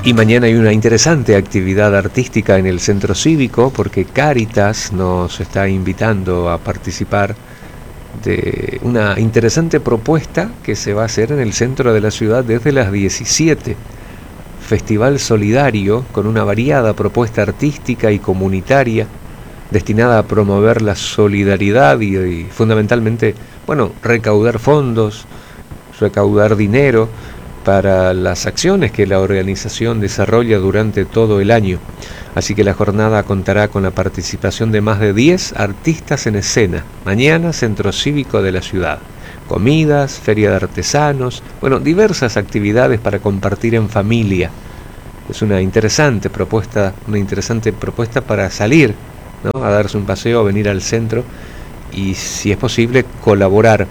Y mañana hay una interesante actividad artística en el Centro Cívico porque Cáritas nos está invitando a participar de una interesante propuesta que se va a hacer en el centro de la ciudad desde las 17. Festival solidario con una variada propuesta artística y comunitaria destinada a promover la solidaridad y fundamentalmente, recaudar fondos, recaudar dinero para las acciones que la organización desarrolla durante todo el año. Así que la jornada contará con la participación de más de 10 artistas en escena. Mañana, Centro Cívico de la ciudad. Comidas, feria de artesanos, diversas actividades para compartir en familia. Es una interesante propuesta para salir, ¿no?, a darse un paseo, a venir al centro y, si es posible, colaborar.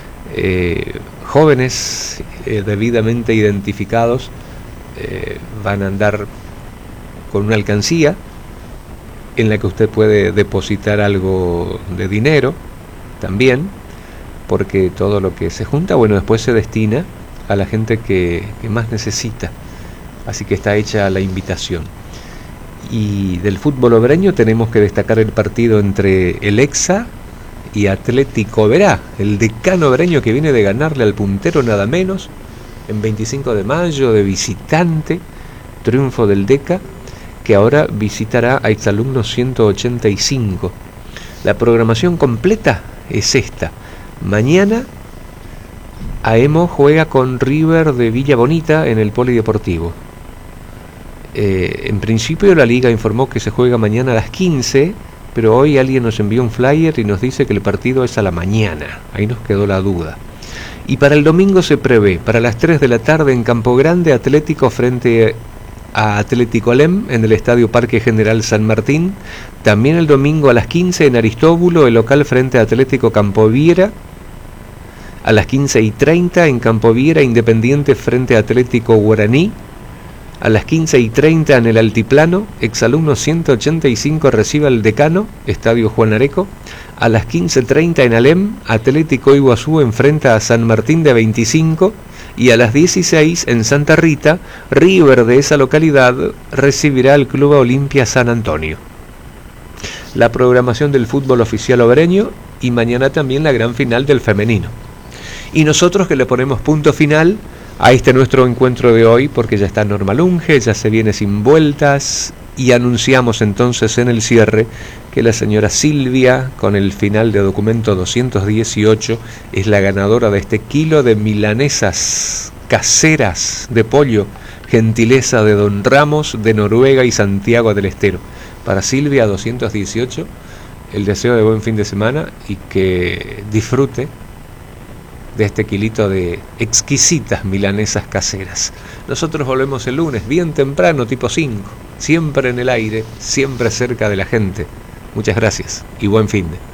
Jóvenes debidamente identificados van a andar con una alcancía en la que usted puede depositar algo de dinero también, porque todo lo que se junta, después se destina a la gente que más necesita. Así que está hecha la invitación. Y del fútbol obreño tenemos que destacar el partido entre el Exa y Atlético Verá, el decano obreño que viene de ganarle al puntero nada menos en 25 de mayo de visitante, triunfo del Deca, que ahora visitará a exalumnos 185. La programación completa es esta. Mañana AEMO juega con River de Villa Bonita en el Polideportivo. En principio la liga informó que se juega mañana a las 15, pero hoy alguien nos envió un flyer y nos dice que el partido es a la mañana. Ahí nos quedó la duda. Y para el domingo se prevé, para las 3 de la tarde en Campo Grande, Atlético frente a Atlético Alem en el Estadio Parque General San Martín. También el domingo a las 15 en Aristóbulo, el local frente a Atlético Campoviera. A las 15:30 en Campoviera, Independiente frente a Atlético Guaraní. A las 15:30 en el Altiplano, exalumno 185 recibe al Decano, Estadio Juan Areco. A las 15:30 en Alem, Atlético Iguazú enfrenta a San Martín de 25. Y a las 16 en Santa Rita, River de esa localidad recibirá al Club Olimpia San Antonio. La programación del fútbol oficial obreño y mañana también la gran final del femenino. Y nosotros que le ponemos punto final a este nuestro encuentro de hoy, porque ya está Norma Lunge, ya se viene sin vueltas, y anunciamos entonces en el cierre que la señora Silvia, con el final de documento 218, es la ganadora de este kilo de milanesas caseras de pollo, gentileza de Don Ramos de Noruega y Santiago del Estero. Para Silvia 218, el deseo de buen fin de semana y que disfrute de este kilito de exquisitas milanesas caseras. Nosotros volvemos el lunes, bien temprano, tipo 5, siempre en el aire, siempre cerca de la gente. Muchas gracias y buen fin de.